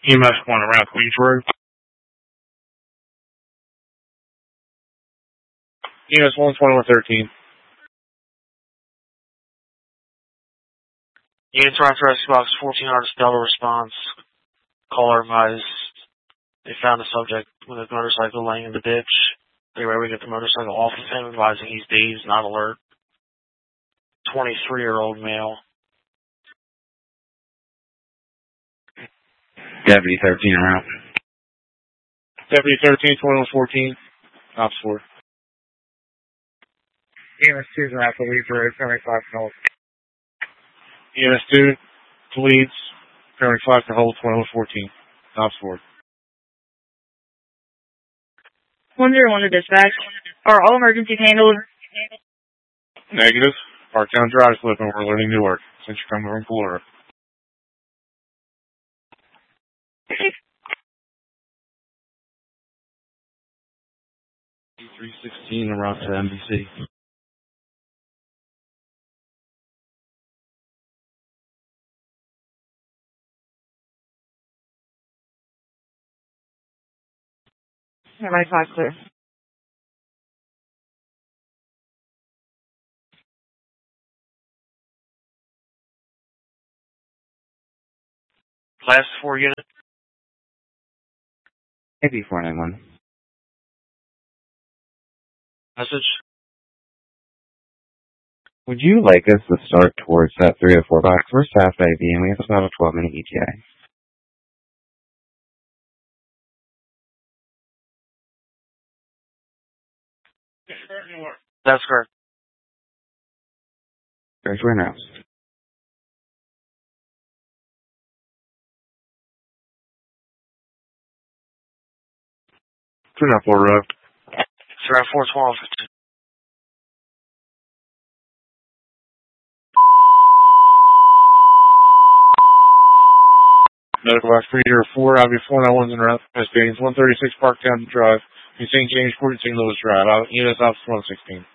EMS 1 around Queens Road. EMS 1, 2113. Units are after rescue box 1400 Delta response. Caller advised they found the subject with a motorcycle laying in the ditch. They were able to get the motorcycle off of him, advising he's dazed, not alert. 23-year-old male. Deputy 13 around. Deputy 13, 2114. Ops 4. EMS 2 is around the lead road, 75 to hold. EMS 2 to Leeds, 75 to hold, 2114. Ops 4. 101 to dispatch. Are all emergencies handled? Negative. Parktown Drive slip and we're learning Newark since you're coming from Florida. 316 around to NBC. Right 5 clear. Last 4 units. AB 491. Message. Would you like us to start towards that 304 box? We're staffed AB and we have about a 12-minute ETA. That's correct. There's Winhouse. Turn up 4 road. It's around 412. Medical box 304, Avenue 491's in route. West Baines, 136 Parktown Drive. St. James Court, St. Louis Drive. EMS Ops 116.